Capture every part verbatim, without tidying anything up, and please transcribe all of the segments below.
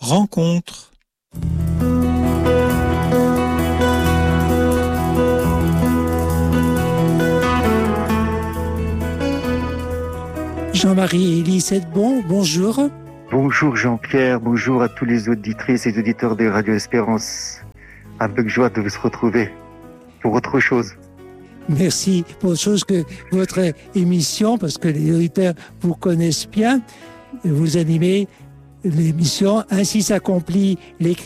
rencontre. Jean-Marie Elie-Sedbon, bonjour. Bonjour Jean-Pierre, bonjour à tous les auditrices et auditeurs de Radio Espérance. Avec joie de vous retrouver pour autre chose. Merci pour autre chose que votre émission, parce que les auditeurs vous connaissent bien. Vous animez l'émission « Ainsi s'accomplit l'écriture »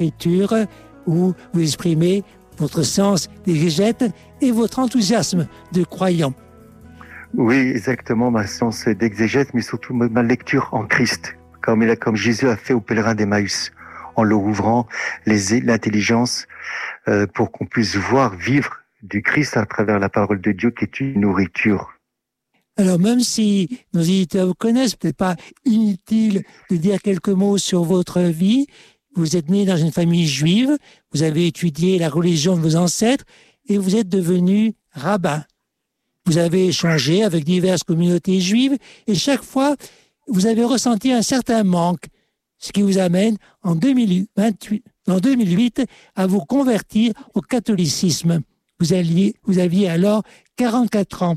où vous exprimez votre sens d'exégète et votre enthousiasme de croyant. Oui, exactement, ma science d'exégète, mais surtout ma lecture en Christ, comme, il a, comme Jésus a fait au pèlerin d'Emmaüs, en leur ouvrant les, l'intelligence euh, pour qu'on puisse voir, vivre du Christ à travers la parole de Dieu qui est une nourriture. Alors même si nos éditeurs vous connaissent, peut-être pas inutile de dire quelques mots sur votre vie. Vous êtes né dans une famille juive, vous avez étudié la religion de vos ancêtres et vous êtes devenu rabbin. Vous avez échangé avec diverses communautés juives et chaque fois, vous avez ressenti un certain manque, ce qui vous amène en deux mille vingt-huit, en deux mille huit à vous convertir au catholicisme. Vous, alliez, vous aviez alors quarante-quatre ans.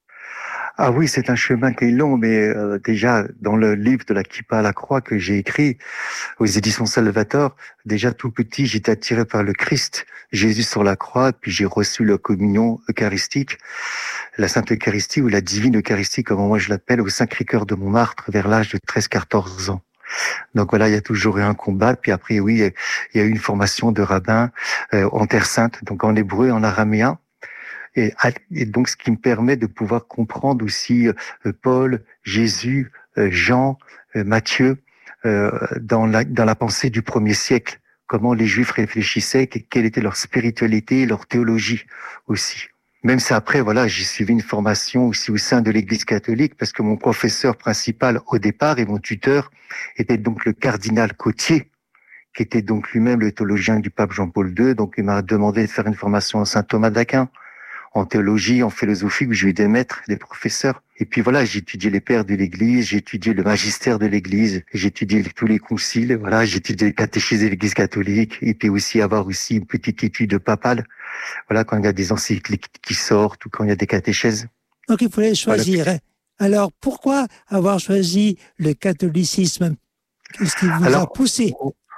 Ah oui, c'est un chemin qui est long, mais euh, déjà dans le livre de la Kippa à la croix que j'ai écrit aux éditions Salvator, déjà tout petit, j'étais attiré par le Christ, Jésus sur la croix, puis j'ai reçu la communion eucharistique, la Sainte Eucharistie ou la Divine Eucharistie, comme moi je l'appelle, au Sacré-Cœur de Montmartre, vers l'âge de treize quatorze ans. Donc voilà, il y a toujours eu un combat. Puis après, oui, il y a eu une formation de rabbin euh, en Terre Sainte, donc en hébreu, en araméen. Et, et donc, ce qui me permet de pouvoir comprendre aussi euh, Paul, Jésus, euh, Jean, euh, Matthieu, euh, dans la, dans la pensée du premier siècle. Comment les Juifs réfléchissaient, quelle était leur spiritualité, leur théologie aussi. Même si après, voilà, j'ai suivi une formation aussi au sein de l'Église catholique, parce que mon professeur principal au départ et mon tuteur était donc le cardinal Cotier, qui était donc lui-même le théologien du pape Jean-Paul deux. Donc, il m'a demandé de faire une formation à Saint Thomas d'Aquin, en théologie, en philosophie, où j'ai eu des maîtres, des professeurs. Et puis voilà, j'ai étudié les pères de l'Église, j'ai étudié le magistère de l'Église, j'ai étudié tous les conciles, voilà, j'ai étudié le catéchisme de l'Église catholique, et puis aussi avoir aussi une petite étude papale, voilà, quand il y a des encycliques qui sortent ou quand il y a des catéchèses. Donc il fallait choisir. Voilà. Alors pourquoi avoir choisi le catholicisme? Qu'est-ce qui vous Alors, a poussé?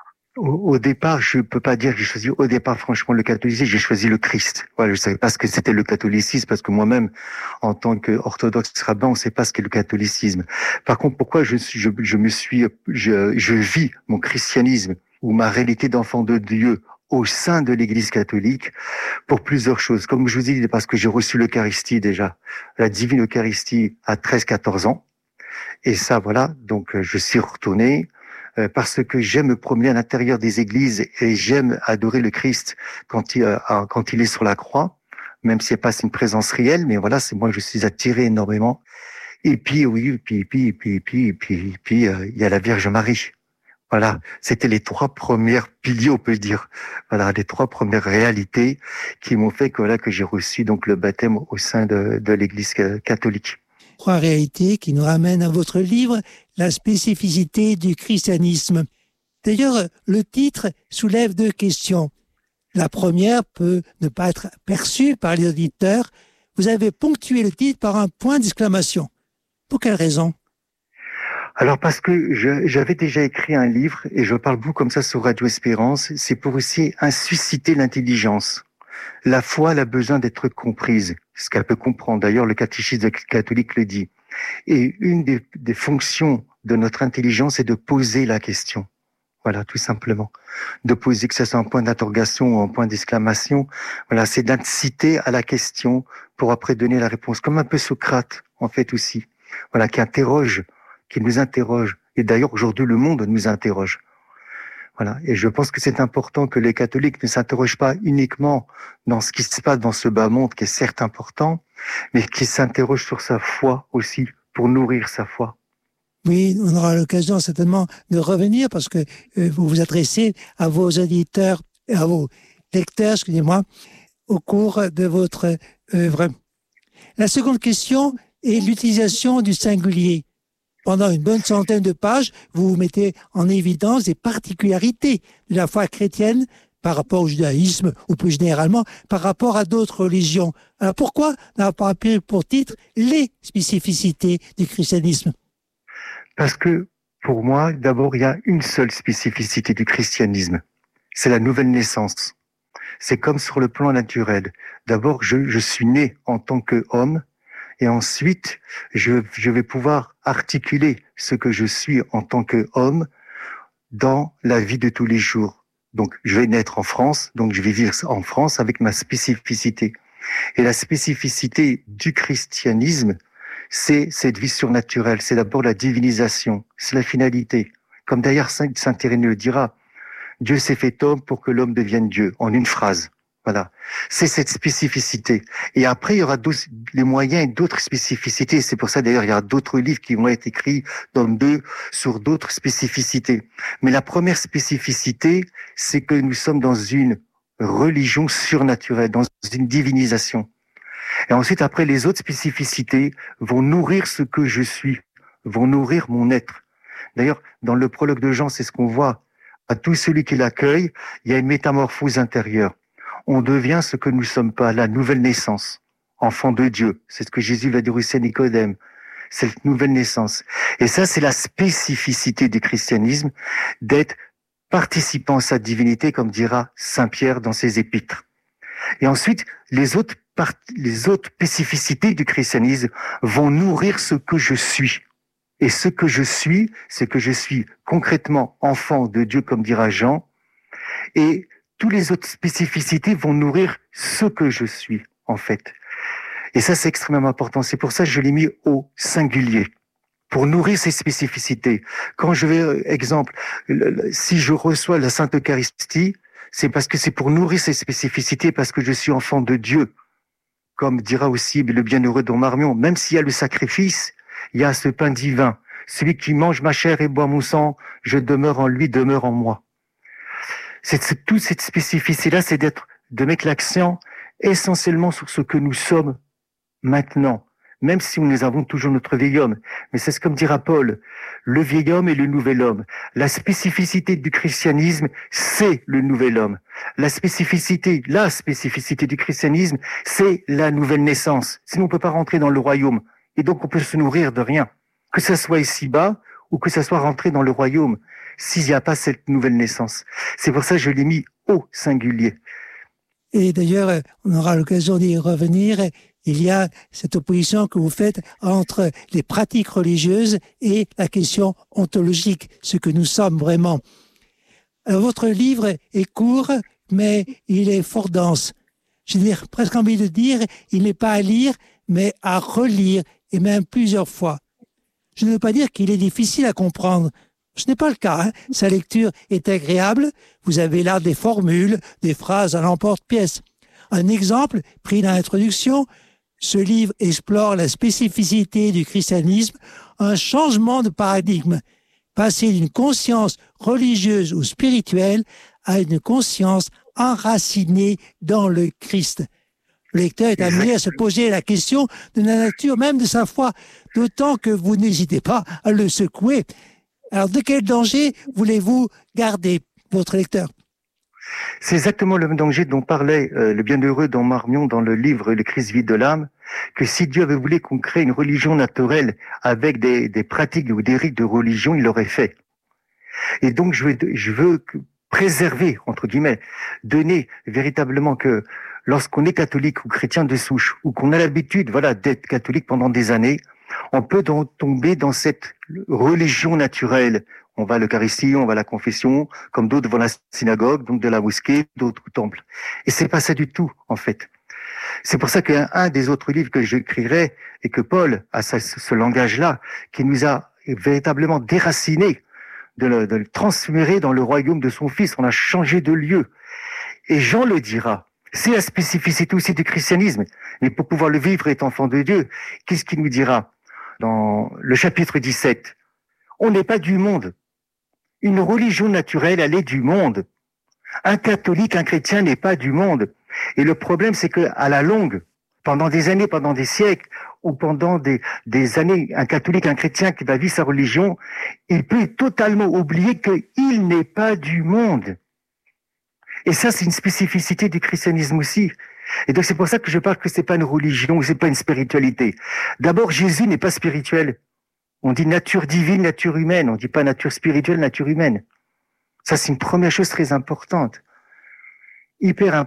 Au, au départ, je peux pas dire que j'ai choisi au départ franchement le catholicisme, j'ai choisi le Christ. Voilà, je savais pas ce que c'était le catholicisme parce que moi-même, en tant qu'orthodoxe rabbin, on sait pas ce qu'est le catholicisme. Par contre, pourquoi je suis, je, je me suis, je, je vis mon christianisme ou ma réalité d'enfant de Dieu au sein de l'Église catholique pour plusieurs choses. Comme je vous ai dit, parce que j'ai reçu l'Eucharistie déjà, la divine Eucharistie à treize quatorze ans. Et ça, voilà, donc je suis retourné parce que j'aime me promener à l'intérieur des églises et j'aime adorer le Christ quand il, quand il est sur la croix, même s'il n'y a pas une présence réelle, mais voilà, c'est moi, je suis attiré énormément. Et puis, oui, puis, puis, puis, puis, puis, puis, euh, il y a la Vierge Marie. Voilà, c'était les trois premières piliers, on peut dire. Voilà, les trois premières réalités qui m'ont fait que voilà que j'ai reçu donc le baptême au sein de, de l'Église catholique. Trois réalités qui nous ramènent à votre livre, la spécificité du christianisme. D'ailleurs, le titre soulève deux questions. La première peut ne pas être perçue par les auditeurs. Vous avez ponctué le titre par un point d'exclamation. Pour quelle raison ? Alors parce que je, j'avais déjà écrit un livre, et je parle beaucoup comme ça sur Radio Espérance, c'est pour aussi susciter l'intelligence. La foi, elle a besoin d'être comprise, ce qu'elle peut comprendre. D'ailleurs, le catéchisme catholique le dit. Et une des, des fonctions de notre intelligence est de poser la question. Voilà, tout simplement. De poser, que ce soit un point d'interrogation ou un point d'exclamation. Voilà, c'est d'inciter à la question pour après donner la réponse. Comme un peu Socrate, en fait, aussi. Voilà, qui interroge, qui nous interroge. Et d'ailleurs, aujourd'hui, le monde nous interroge. Voilà. Et je pense que c'est important que les catholiques ne s'interrogent pas uniquement dans ce qui se passe dans ce bas monde, qui est certes important, mais qu'ils s'interrogent sur sa foi aussi, pour nourrir sa foi. Oui, on aura l'occasion certainement de revenir parce que euh, vous vous adressez à vos auditeurs, à vos lecteurs, excusez-moi, au cours de votre œuvre. La seconde question est l'utilisation du singulier. pendant une bonne centaine de pages, vous vous mettez en évidence des particularités de la foi chrétienne par rapport au judaïsme, ou plus généralement, par rapport à d'autres religions. Alors pourquoi n'avoir pas pris pour titre les spécificités du christianisme? Parce que, pour moi, d'abord, il y a une seule spécificité du christianisme. C'est la nouvelle naissance. C'est comme sur le plan naturel. D'abord, je, je suis né en tant qu'homme, et ensuite, je, je vais pouvoir articuler ce que je suis en tant qu'homme dans la vie de tous les jours. Donc, je vais naître en France, donc je vais vivre en France avec ma spécificité. Et la spécificité du christianisme, c'est cette vie surnaturelle. C'est d'abord la divinisation, c'est la finalité. Comme d'ailleurs Saint, Saint Irénée le dira, Dieu s'est fait homme pour que l'homme devienne Dieu, en une phrase. Voilà. C'est cette spécificité. Et après, il y aura les moyens et d'autres spécificités. C'est pour ça, d'ailleurs, il y a d'autres livres qui vont être écrits dans deux sur d'autres spécificités. Mais la première spécificité, c'est que nous sommes dans une religion surnaturelle, dans une divinisation. Et ensuite, après, les autres spécificités vont nourrir ce que je suis, vont nourrir mon être. D'ailleurs, dans le prologue de Jean, c'est ce qu'on voit. À tout celui qui l'accueille, il y a une métamorphose intérieure. On devient ce que nous ne sommes pas, la nouvelle naissance, enfant de Dieu. C'est ce que Jésus va dire aussi à Nicodème. C'est cette nouvelle naissance. Et ça, c'est la spécificité du christianisme, d'être participant à sa divinité, comme dira Saint Pierre dans ses épîtres. Et ensuite, les autres, part- les autres spécificités du christianisme vont nourrir ce que je suis. Et ce que je suis, c'est que je suis concrètement enfant de Dieu, comme dira Jean, et toutes les autres spécificités vont nourrir ce que je suis, en fait. Et ça, c'est extrêmement important. C'est pour ça que je l'ai mis au singulier, pour nourrir ces spécificités. Quand je vais, exemple, si je reçois la Sainte Eucharistie, c'est parce que c'est pour nourrir ces spécificités, parce que je suis enfant de Dieu. Comme dira aussi le bienheureux Don Marmion, même s'il y a le sacrifice, il y a ce pain divin. Celui qui mange ma chair et boit mon sang, je demeure en lui, demeure en moi. C'est, c'est toute cette spécificité-là, c'est d'être, de mettre l'accent essentiellement sur ce que nous sommes maintenant, même si nous avons toujours notre vieil homme. Mais c'est comme dira Paul, le vieil homme et le nouvel homme. La spécificité du christianisme, c'est le nouvel homme. La spécificité, la spécificité du christianisme, c'est la nouvelle naissance. Sinon, on peut pas rentrer dans le royaume. Et donc, on peut se nourrir de rien. Que ça soit ici-bas ou que ça soit rentré dans le royaume, s'il n'y a pas cette nouvelle naissance. C'est pour ça que je l'ai mis au singulier. Et d'ailleurs, on aura l'occasion d'y revenir. Il y a cette opposition que vous faites entre les pratiques religieuses et la question ontologique, ce que nous sommes vraiment. Alors, votre livre est court, mais il est fort dense. J'ai presque envie de dire, il n'est pas à lire, mais à relire, et même plusieurs fois. Je ne veux pas dire qu'il est difficile à comprendre. Ce n'est pas le cas. Hein. Sa lecture est agréable. Vous avez là des formules, des phrases à l'emporte-pièce. Un exemple, pris dans l'introduction, ce livre explore la spécificité du christianisme, un changement de paradigme, passer d'une conscience religieuse ou spirituelle à une conscience enracinée dans le Christ. Le lecteur est amené à se poser la question de la nature même de sa foi, d'autant que vous n'hésitez pas à le secouer. Alors, de quel danger voulez-vous garder votre lecteur? C'est exactement le même danger dont parlait euh, le bienheureux Don Marmion dans le livre « Le Christ vide de l'âme », que si Dieu avait voulu qu'on crée une religion naturelle avec des, des pratiques ou des rites de religion, il l'aurait fait. Et donc, je veux, je veux préserver, entre guillemets, donner véritablement que lorsqu'on est catholique ou chrétien de souche, ou qu'on a l'habitude, voilà, d'être catholique pendant des années, on peut donc tomber dans cette religion naturelle. On va à l'Eucharistie, on va à la confession, comme d'autres vont à la synagogue, donc de la mosquée, d'autres au temple. Et c'est pas ça du tout, en fait. C'est pour ça qu'un un des autres livres que j'écrirai, et que Paul a ce, ce langage-là, qui nous a véritablement déracinés, de le, de le transférer dans le royaume de son Fils. On a changé de lieu. Et Jean le dira. C'est la spécificité aussi du christianisme. Mais pour pouvoir le vivre, être enfant de Dieu, qu'est-ce qu'il nous dira dans le chapitre dix-sept? On n'est pas du monde. Une religion naturelle, elle est du monde. Un catholique, un chrétien n'est pas du monde. Et le problème, c'est que à la longue, pendant des années, pendant des siècles, ou pendant des, des années, un catholique, un chrétien qui va vivre sa religion, il peut totalement oublier qu'il n'est pas du monde. Et ça, c'est une spécificité du christianisme aussi. Et donc, c'est pour ça que je parle que c'est pas une religion, c'est pas une spiritualité. D'abord, Jésus n'est pas spirituel. On dit nature divine, nature humaine. On dit pas nature spirituelle, nature humaine. Ça, c'est une première chose très importante. Hyper importante.